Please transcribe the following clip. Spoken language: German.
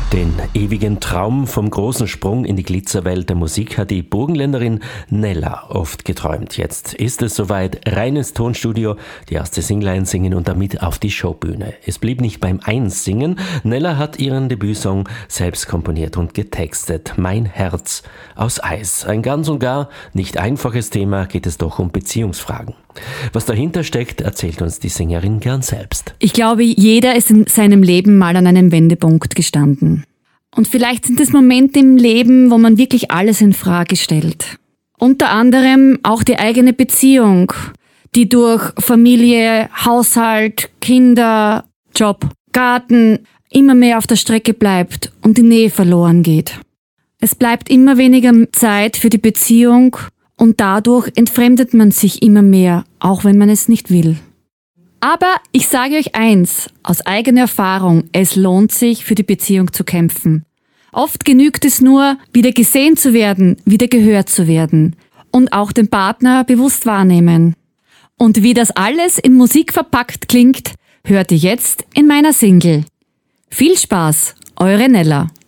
Den ewigen Traum vom großen Sprung in die Glitzerwelt der Musik hat die Burgenländerin Nella oft geträumt. Jetzt ist es soweit, reines Tonstudio, die erste Single einsingen und damit auf die Showbühne. Es blieb nicht beim Einsingen. Nella hat ihren Debütsong selbst komponiert und getextet. Mein Herz aus Eis. Ein ganz und gar nicht einfaches Thema, geht es doch um Beziehungsfragen. Was dahinter steckt, erzählt uns die Sängerin gern selbst. Ich glaube, jeder ist in seinem Leben mal an einem Wendepunkt gestanden. Und vielleicht sind es Momente im Leben, wo man wirklich alles in Frage stellt. Unter anderem auch die eigene Beziehung, die durch Familie, Haushalt, Kinder, Job, Garten immer mehr auf der Strecke bleibt und die Nähe verloren geht. Es bleibt immer weniger Zeit für die Beziehung und dadurch entfremdet man sich immer mehr, auch wenn man es nicht will. Aber ich sage euch eins, aus eigener Erfahrung, es lohnt sich, für die Beziehung zu kämpfen. Oft genügt es nur, wieder gesehen zu werden, wieder gehört zu werden und auch den Partner bewusst wahrnehmen. Und wie das alles in Musik verpackt klingt, hört ihr jetzt in meiner Single. Viel Spaß, eure Nella.